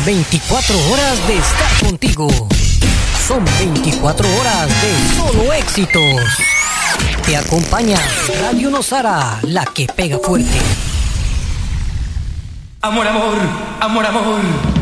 24 horas de estar contigo. Son 24 horas de solo éxitos. Te acompaña Radio Nosara, la que pega fuerte. Amor, amor, amor, amor.